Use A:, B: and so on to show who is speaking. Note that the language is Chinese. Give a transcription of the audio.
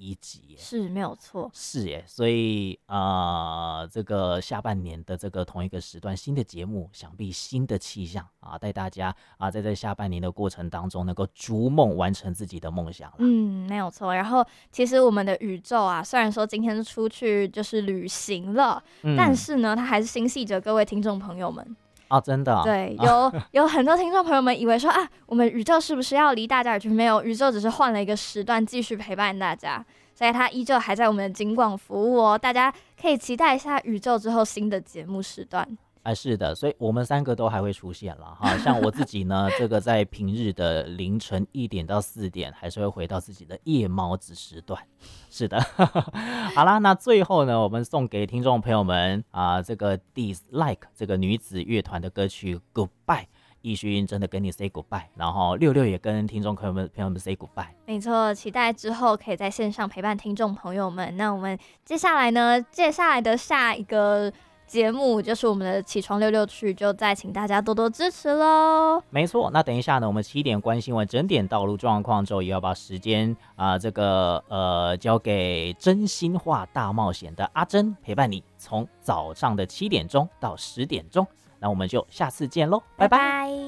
A: 一集耶，
B: 是没有错。
A: 是耶，所以这个下半年的这个同一个时段，新的节目，想必新的气象啊，带大家在这下半年的过程当中，能够逐梦完成自己的梦想啦。
B: 没有错。然后其实我们的宇宙啊，虽然说今天出去就是旅行了，但是呢，它还是心系着各位听众朋友们。
A: 真的
B: 对，有很多听众朋友们以为说我们宇宙是不是要离大家而去？没有，宇宙只是换了一个时段继续陪伴大家，所以它依旧还在我们的警广服务哦。大家可以期待一下宇宙之后新的节目时段。
A: 是的，所以我们3个都还会出现了哈。像我自己呢，这个在平日的凌晨1点到4点，还是会回到自己的夜猫子时段。是的，好啦，那最后呢，我们送给听众朋友们这个 Dislike 这个女子乐团的歌曲 Goodbye。奕迅真的跟你 say goodbye， 然后66也跟听众朋友们 say goodbye。
B: 没错，期待之后可以在线上陪伴听众朋友们。那我们接下来的下一个节目就是我们的起床66去，就再请大家多多支持咯。
A: 没错，那等一下呢，我们7点关新闻整点道路状况之后，也要把时间交给真心话大冒险的阿珍陪伴你，从早上的7点钟到10点钟。那我们就下次见咯，拜拜。